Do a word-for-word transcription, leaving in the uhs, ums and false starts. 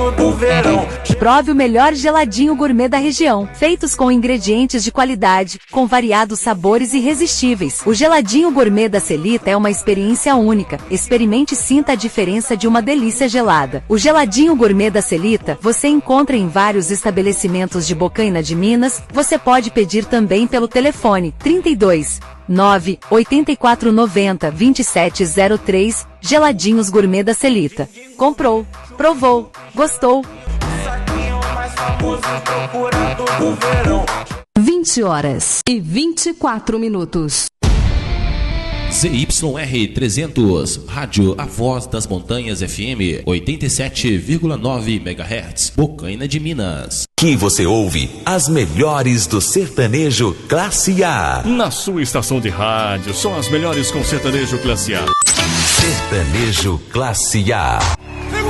procurando do verão. Prove o melhor geladinho gourmet da região, feitos com ingredientes de qualidade, com variados sabores irresistíveis. O geladinho gourmet da Celita é uma experiência única. Experimente e sinta a diferença de uma delícia gelada. O geladinho gourmet da Celita você encontra em vários estabelecimentos de Bocaina de Minas. Você pode pedir também pelo telefone trinta e dois, nove, oitenta e quatro, noventa, vinte e sete zero três. Geladinhos gourmet da Celita. Comprou, provou, gostou. vinte horas e vinte e quatro minutos. Z Y R trezentos, Rádio A Voz das Montanhas F M, oitenta e sete vírgula nove megahertz, Bocaina de Minas. Que você ouve as melhores do sertanejo classe A. Na sua estação de rádio, são as melhores com sertanejo classe A. Sertanejo classe A.